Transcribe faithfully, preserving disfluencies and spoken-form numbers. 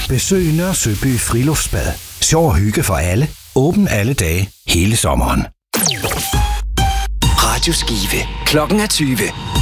Besøg Nørre Søby Friluftsbad. Sjov og hygge for alle. Åben alle dage, hele sommeren. Radio Skive. Klokken er tyve.